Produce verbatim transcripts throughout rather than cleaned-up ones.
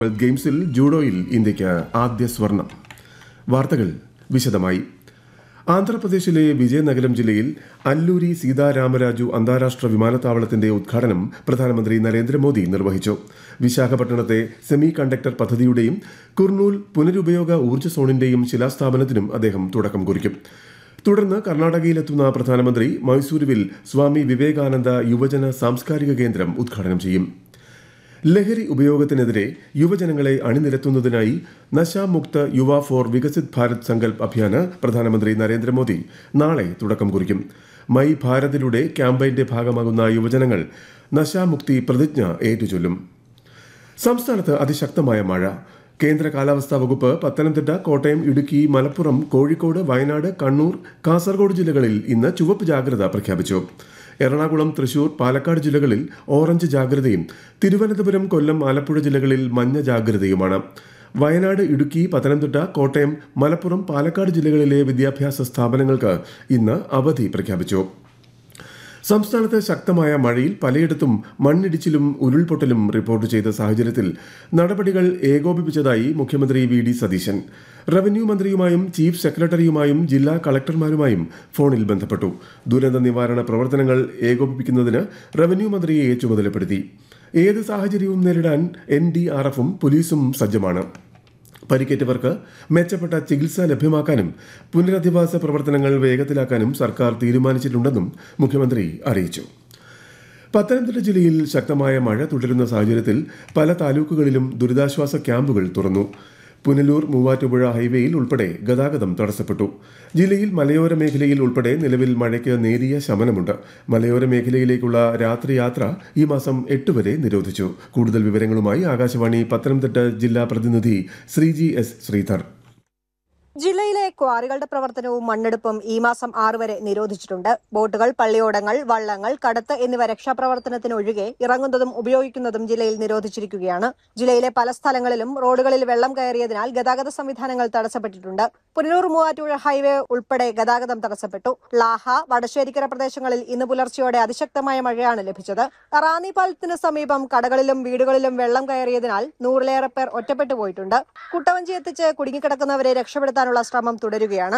ഗെയിംസിൽ ജൂഡോയിൽ ഇന്ത്യയ്ക്ക് ആദ്യ സ്വർണം. വാർത്തകൾ വിശദമായി. ആന്ധ്രാപ്രദേശിലെ വിജയനഗരം ജില്ലയിൽ അല്ലൂരി സീതാരാമരാജു അന്താരാഷ്ട്ര വിമാനത്താവളത്തിന്റെ ഉദ്ഘാടനം പ്രധാനമന്ത്രി നരേന്ദ്രമോദി നിർവഹിച്ചു. വിശാഖപട്ടണത്തെ സെമി കണ്ടക്ടർ പദ്ധതിയുടെയും കുർണൂൽ പുനരുപയോഗ ഊർജ്ജ സോണിന്റെയും ശിലാസ്ഥാപനത്തിനും അദ്ദേഹം തുടക്കം കുറിക്കും. തുടർന്ന് കർണാടകയിലെത്തുന്ന പ്രധാനമന്ത്രി മൈസൂരുവിൽ സ്വാമി വിവേകാനന്ദ യുവജന സാംസ്കാരിക കേന്ദ്രം ഉദ്ഘാടനം ചെയ്യും. ലഹരി ഉപയോഗത്തിനെതിരെ യുവജനങ്ങളെ അണിനിരത്തുന്നതിനായി നശാമുക്ത യുവ ഫോർ വികസിത് ഭാരത് സങ്കൽപ് അഭിയാന് പ്രധാനമന്ത്രി നരേന്ദ്രമോദി നാളെ തുടക്കം കുറിക്കും. മൈ ഭാരതിലൂടെ ക്യാമ്പയിന്റെ ഭാഗമാകുന്ന യുവജനങ്ങൾ നശാമുക്തി പ്രതിജ്ഞ ഏറ്റുചൊല്ലും. സംസ്ഥാനത്ത് അതിശക്തമായ മഴ. കേന്ദ്ര കാലാവസ്ഥാ വകുപ്പ് പത്തനംതിട്ട, കോട്ടയം, ഇടുക്കി, മലപ്പുറം, കോഴിക്കോട്, വയനാട്, കണ്ണൂർ, കാസർഗോഡ് ജില്ലകളിൽ ഇന്ന് ചുവപ്പ് ജാഗ്രത പ്രഖ്യാപിച്ചു. എറണാകുളം, തൃശൂർ, പാലക്കാട് ജില്ലകളിൽ ഓറഞ്ച് ജാഗ്രതയും തിരുവനന്തപുരം, കൊല്ലം, ആലപ്പുഴ ജില്ലകളിൽ മഞ്ഞ ജാഗ്രതയുമാണ്. വയനാട്, ഇടുക്കി, പത്തനംതിട്ട, കോട്ടയം, മലപ്പുറം, പാലക്കാട് ജില്ലകളിലെ വിദ്യാഭ്യാസ സ്ഥാപനങ്ങൾക്ക് ഇന്ന് അവധി പ്രഖ്യാപിച്ചു. സംസ്ഥാനത്ത് ശക്തമായ മഴയിൽ പലയിടത്തും മണ്ണിടിച്ചിലും ഉരുൾപൊട്ടലും റിപ്പോർട്ട് ചെയ്ത സാഹചര്യത്തിൽ നടപടികൾ ഏകോപിപ്പിച്ചതായി മുഖ്യമന്ത്രി V D Satheesan. Revenue മന്ത്രിയുമായും chief സെക്രട്ടറിയുമായും ജില്ലാ കളക്ടർമാരുമായും ഫോണിൽ ബന്ധപ്പെട്ടു. ദുരന്ത നിവാരണ പ്രവർത്തനങ്ങൾ ഏകോപിപ്പിക്കുന്നതിന് റവന്യൂ മന്ത്രിയെ ചുമതലപ്പെടുത്തി. ഏത് സാഹചര്യവും നേരിടാൻ എൻ ഡി ആർ എഫും പോലീസും സജ്ജമാണ്. പരിക്കേറ്റവർക്ക് മെച്ചപ്പെട്ട ചികിത്സ ലഭ്യമാക്കാനും പുനരധിവാസ പ്രവർത്തനങ്ങൾ വേഗത്തിലാക്കാനും സർക്കാർ തീരുമാനിച്ചിട്ടുണ്ടെന്നും മുഖ്യമന്ത്രി അറിയിച്ചു. പത്തനംതിട്ട ജില്ലയിൽ ശക്തമായ മഴ തുടരുന്ന സാഹചര്യത്തിൽ പല താലൂക്കുകളിലും ദുരിതാശ്വാസ ക്യാമ്പുകൾ തുറന്നു. പുനലൂർ മൂവാറ്റുപുഴ ഹൈവേയിൽ ഉൾപ്പെടെ ഗതാഗതം തടസ്സപ്പെട്ടു. ജില്ലയിൽ മലയോര മേഖലയിൽ ഉൾപ്പെടെ നിലവിൽ മഴയ്ക്ക് നേരിയ ശമനമുണ്ട്. മലയോര മേഖലയിലേക്കുള്ള രാത്രി യാത്ര ഈ മാസം എട്ട് വരെ നിരോധിച്ചു. കൂടുതൽ വിവരങ്ങളുമായി ആകാശവാണി പത്തനംതിട്ട ജില്ലാ പ്രതിനിധി ശ്രീജി എസ് ശ്രീധർ. ജില്ലയിലെ ക്വാറികളുടെ പ്രവർത്തനവും മണ്ണെടുപ്പും ഈ മാസം ആറ് വരെ നിരോധിച്ചിട്ടുണ്ട്. ബോട്ടുകൾ, പള്ളിയോടങ്ങൾ, വള്ളങ്ങൾ, കടത്ത് എന്നിവ രക്ഷാപ്രവർത്തനത്തിനൊഴികെ ഇറങ്ങുന്നതും ഉപയോഗിക്കുന്നതും ജില്ലയിൽ നിരോധിച്ചിരിക്കുകയാണ്. ജില്ലയിലെ പല സ്ഥലങ്ങളിലും റോഡുകളിൽ വെള്ളം കയറിയതിനാൽ ഗതാഗത സംവിധാനങ്ങൾ തടസ്സപ്പെട്ടിട്ടുണ്ട്. പുനലൂർ മൂവാറ്റുപുഴ ഹൈവേ ഉൾപ്പെടെ ഗതാഗതം തടസ്സപ്പെട്ടു. ലാഹ, വടശ്ശേരിക്കര പ്രദേശങ്ങളിൽ ഇന്ന് പുലർച്ചെയോടെ അതിശക്തമായ മഴയാണ് ലഭിച്ചത്. റാന്നി പാലത്തിന് സമീപം കടകളിലും വീടുകളിലും വെള്ളം കയറിയതിനാൽ നൂറിലേറെ പേർ ഒറ്റപ്പെട്ടു പോയിട്ടുണ്ട്. കുട്ടവഞ്ചി എത്തിച്ച് കുടുങ്ങിക്കിടക്കുന്നവരെ രക്ഷപ്പെടുത്താൻ ശ്രമം തുടരുകയാണ്.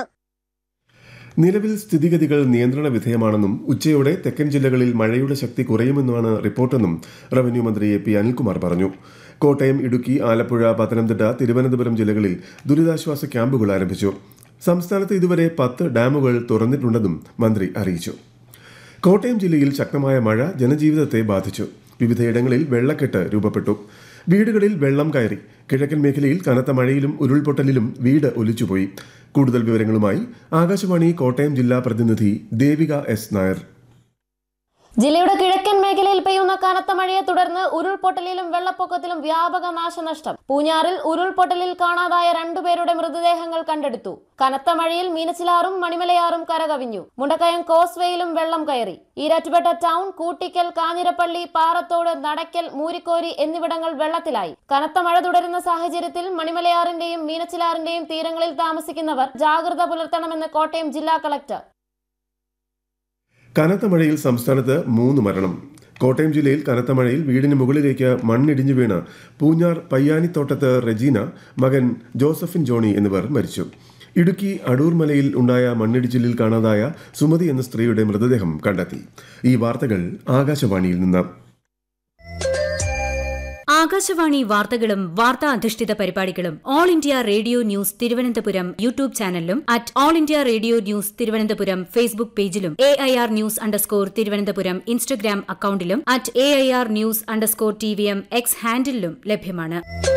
നിലവിൽ സ്ഥിതിഗതികൾ നിയന്ത്രണ വിധേയമാണെന്നും ഉച്ചയോടെ തെക്കൻ ജില്ലകളിൽ മഴയുടെ ശക്തി കുറയുമെന്നാണ് റിപ്പോർട്ടെന്നും റവന്യൂ മന്ത്രി എ പി അനിൽകുമാർ പറഞ്ഞു. കോട്ടയം, ഇടുക്കി, ആലപ്പുഴ, പത്തനംതിട്ട, തിരുവനന്തപുരം ജില്ലകളിൽ ദുരിതാശ്വാസ ക്യാമ്പുകൾ ആരംഭിച്ചു. സംസ്ഥാനത്ത് ഇതുവരെ പത്ത് ഡാമുകൾ തുറന്നിട്ടുണ്ടെന്നും മന്ത്രി അറിയിച്ചു. കോട്ടയം ജില്ലയിൽ ശക്തമായ മഴ ജനജീവിതത്തെ ബാധിച്ചു. വിവിധയിടങ്ങളിൽ വെള്ളക്കെട്ട് രൂപപ്പെട്ടു. വീടുകളിൽ വെള്ളം കയറി. കിഴക്കൻ മേഖലയിൽ കനത്ത മഴയിലും ഉരുൾപൊട്ടലിലും വീട് ഒലിച്ചുപോയി. കൂടുതൽ വിവരങ്ങളുമായി ആകാശവാണി കോട്ടയം ജില്ലാ പ്രതിനിധി ദേവിക എസ് നായർ. ജില്ലയുടെ കിഴക്കൻ മേഖലയിൽ പെയ്യുന്ന കനത്ത മഴയെ തുടർന്ന് ഉരുൾപൊട്ടലിലും വെള്ളപ്പൊക്കത്തിലും വ്യാപക നാശനഷ്ടം. പൂഞ്ഞാറിൽ ഉരുൾപൊട്ടലിൽ കാണാതായ രണ്ടുപേരുടെ മൃതദേഹങ്ങൾ കണ്ടെടുത്തു. കനത്ത മഴയിൽ മീനച്ചിലാറും മണിമലയാറും കരകവിഞ്ഞു. മുണ്ടക്കയം കോസ്വേയിലും വെള്ളം കയറി. ഈരാറ്റുപേട്ട ടൗൺ, കൂട്ടിക്കൽ, കാഞ്ഞിരപ്പള്ളി, പാറത്തോട്, നടക്കൽ, മൂരിക്കോരി എന്നിവിടങ്ങൾ വെള്ളത്തിലായി. കനത്ത മഴ തുടരുന്ന സാഹചര്യത്തിൽ മണിമലയാറിന്റെയും മീനച്ചിലാറിന്റെയും തീരങ്ങളിൽ താമസിക്കുന്നവർ ജാഗ്രത പുലർത്തണമെന്ന് കോട്ടയം ജില്ലാ കളക്ടർ. കനത്ത മഴയിൽ സംസ്ഥാനത്ത് മൂന്ന് മരണം. കോട്ടയം ജില്ലയിൽ കനത്ത മഴയിൽ വീടിന് മുകളിലേക്ക് മണ്ണിടിഞ്ഞു വീണ് പൂഞ്ഞാർ പയ്യാനിത്തോട്ടത്ത് റെജീന, മകൻ ജോസഫിൻ ജോണി എന്നിവർ മരിച്ചു. ഇടുക്കി അടൂർമലയിൽ ഉണ്ടായ മണ്ണിടിച്ചിലിൽ കാണാതായ സുമതി എന്ന സ്ത്രീയുടെ മൃതദേഹം കണ്ടെത്തി. ഈ വാർത്തകൾ ആകാശവാണിയിൽ നിന്ന്. ആകാശവാണി വാർത്തകളും വാർത്താ അധിഷ്ഠിത പരിപാടികളും all India radio news Thiruvananthapuram YouTube ചാനലിലും at all India radio news Thiruvananthapuram Facebook പേജിലും A I R news underscore Thiruvananthapuram Instagram അക്കൌണ്ടിലും at A I R news underscore T V M X ഹാൻഡിലും ലഭ്യമാണ്.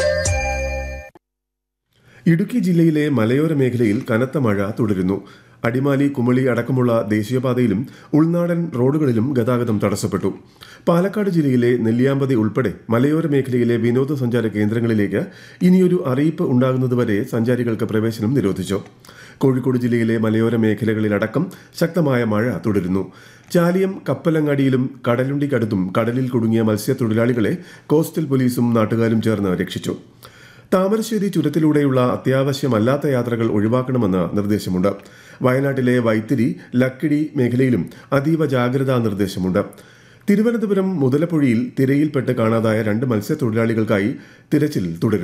ഇടുക്കി ജില്ലയിലെ മലയോര മേഖലയിൽ കനത്ത മഴ തുടരുന്നു. അടിമാലി, കുമളി അടക്കമുള്ള ദേശീയപാതയിലും ഉൾനാടൻ റോഡുകളിലും ഗതാഗതം തടസ്സപ്പെട്ടു. പാലക്കാട് ജില്ലയിലെ നെല്ലിയാമ്പതി ഉൾപ്പെടെ മലയോര മേഖലയിലെ വിനോദസഞ്ചാര കേന്ദ്രങ്ങളിലേക്ക് ഇനിയൊരു അറിയിപ്പ് ഉണ്ടാകുന്നതുവരെ സഞ്ചാരികൾക്ക് പ്രവേശനം നിരോധിച്ചു. കോഴിക്കോട് ജില്ലയിലെ മലയോര മേഖലകളിലടക്കം ശക്തമായ മഴ തുടരുന്നു. ചാലിയം, കപ്പലങ്ങാടിയിലും കടലുണ്ടിക്കടുത്തും കടലിൽ കുടുങ്ങിയ മത്സ്യത്തൊഴിലാളികളെ കോസ്റ്റൽ പോലീസും നാട്ടുകാരും ചേർന്ന് രക്ഷിച്ചു. താമരശ്ശേരി ചുരത്തിലൂടെയുള്ള അത്യാവശ്യമല്ലാത്ത യാത്രകൾ ഒഴിവാക്കണമെന്ന് നിർദ്ദേശമുണ്ട്. വയനാട്ടിലെ വൈത്തിരി, ലക്കിടി മേഖലയിലും അതീവ ജാഗ്രതാ നിർദ്ദേശമുണ്ട്. തിരുവനന്തപുരം മുതലപ്പുഴയിൽ തിരയിൽപ്പെട്ട് കാണാതായ രണ്ട് മത്സ്യത്തൊഴിലാളികൾക്കായി തിരച്ചിൽ തുടരുന്നു.